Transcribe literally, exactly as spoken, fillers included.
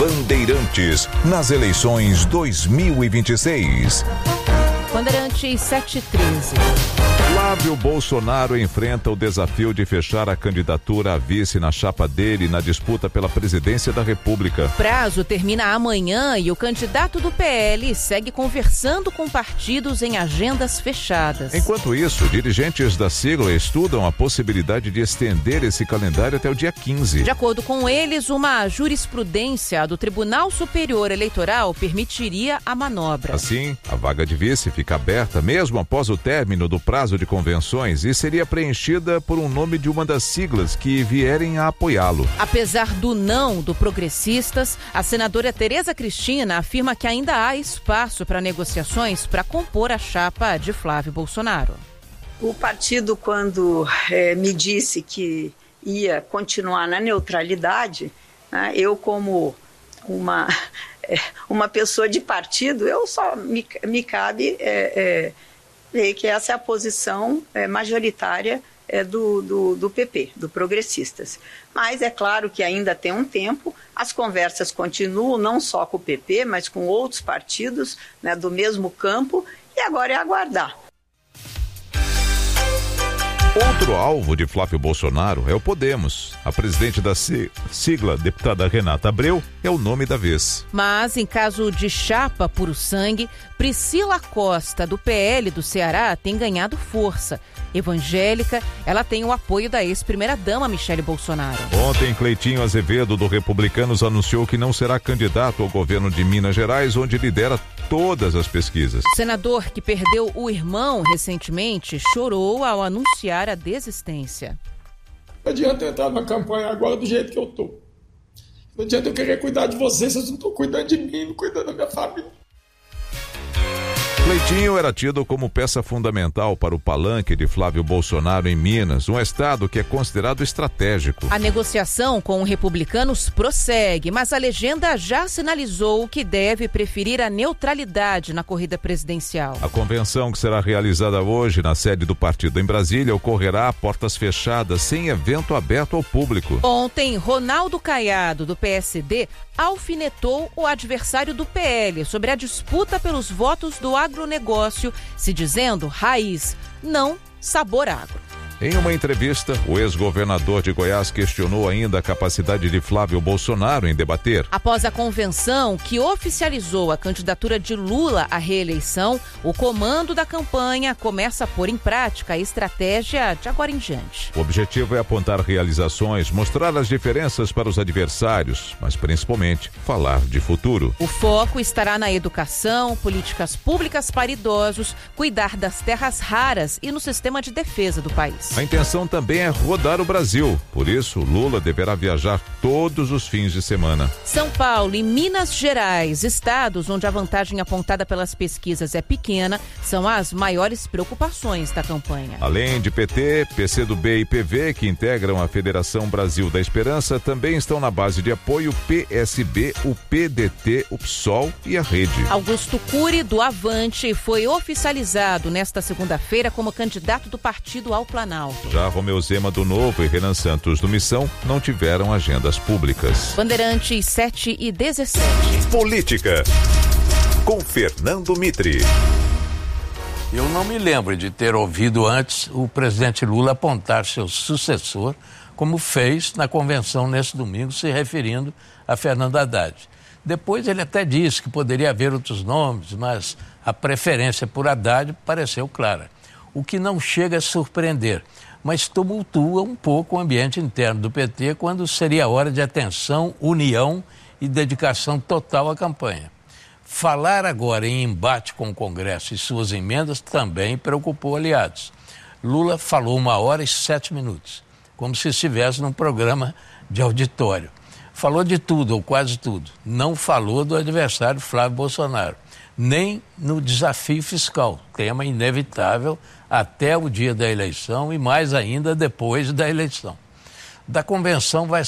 Bandeirantes, nas eleições dois mil e vinte e seis. Bandeirantes sete e treze. Flávio Bolsonaro enfrenta o desafio de fechar a candidatura a vice na chapa dele na disputa pela presidência da República. O prazo termina amanhã e o candidato do P L segue conversando com partidos em agendas fechadas. Enquanto isso, dirigentes da sigla estudam a possibilidade de estender esse calendário até o dia quinze. De acordo com eles, uma jurisprudência do Tribunal Superior Eleitoral permitiria a manobra. Assim, a vaga de vice fica aberta mesmo após o término do prazo de convenções e seria preenchida por um nome de uma das siglas que vierem a apoiá-lo. Apesar do não do Progressistas, a senadora Tereza Cristina afirma que ainda há espaço para negociações para compor a chapa de Flávio Bolsonaro. O partido, quando é, me disse que ia continuar na neutralidade, né, eu como uma, é, uma pessoa de partido, eu só me, me cabe é, é, ver que essa é a posição é, majoritária é, do, do, do P P, do Progressistas. Mas é claro que ainda tem um tempo, as conversas continuam não só com o P P, mas com outros partidos, né, do mesmo campo, e agora é aguardar. Outro alvo de Flávio Bolsonaro é o Podemos. A presidente da sigla, deputada Renata Abreu, é o nome da vez. Mas, em caso de chapa puro sangue, Priscila Costa, do P L do Ceará, tem ganhado força. Evangélica, ela tem o apoio da ex-primeira-dama Michele Bolsonaro. Ontem, Cleitinho Azevedo, do Republicanos, anunciou que não será candidato ao governo de Minas Gerais, onde lidera todas as pesquisas. O senador, que perdeu o irmão recentemente, chorou ao anunciar a desistência. Não adianta eu entrar na campanha agora do jeito que eu tô. Não adianta eu querer cuidar de vocês, vocês não estão cuidando de mim, não cuidando da minha família. Cleitinho era tido como peça fundamental para o palanque de Flávio Bolsonaro em Minas, um estado que é considerado estratégico. A negociação com os republicanos prossegue, mas a legenda já sinalizou que deve preferir a neutralidade na corrida presidencial. A convenção, que será realizada hoje na sede do partido em Brasília, ocorrerá a portas fechadas, sem evento aberto ao público. Ontem, Ronaldo Caiado, do P S D, alfinetou o adversário do P L sobre a disputa pelos votos do agronegócio, se dizendo raiz, não sabor agro. Em uma entrevista, o ex-governador de Goiás questionou ainda a capacidade de Flávio Bolsonaro em debater. Após a convenção que oficializou a candidatura de Lula à reeleição, o comando da campanha começa a pôr em prática a estratégia de agora em diante. O objetivo é apontar realizações, mostrar as diferenças para os adversários, mas principalmente falar de futuro. O foco estará na educação, políticas públicas para idosos, cuidar das terras raras e no sistema de defesa do país. A intenção também é rodar o Brasil. Por isso, Lula deverá viajar todos os fins de semana. São Paulo e Minas Gerais, estados onde a vantagem apontada pelas pesquisas é pequena, são as maiores preocupações da campanha. Além de P T, P C do B e P V, que integram a Federação Brasil da Esperança, também estão na base de apoio P S B, o P D T, o P SOL e a Rede. Augusto Cury, do Avante, foi oficializado nesta segunda-feira como candidato do partido ao Planalto. Já Romeu Zema do Novo e Renan Santos do Missão não tiveram agendas públicas. Bandeirantes sete e dezessete. Política, com Fernando Mitre. Eu não me lembro de ter ouvido antes o presidente Lula apontar seu sucessor, como fez na convenção nesse domingo, se referindo a Fernando Haddad. Depois ele até disse que poderia haver outros nomes, mas a preferência por Haddad pareceu clara. O que não chega a surpreender, mas tumultua um pouco o ambiente interno do P T quando seria hora de atenção, união e dedicação total à campanha. Falar agora em embate com o Congresso e suas emendas também preocupou aliados. Lula falou uma hora e sete minutos, como se estivesse num programa de auditório. Falou de tudo, ou quase tudo. Não falou do adversário Flávio Bolsonaro, nem no desafio fiscal, tema inevitável até o dia da eleição e mais ainda depois da eleição. Da convenção vai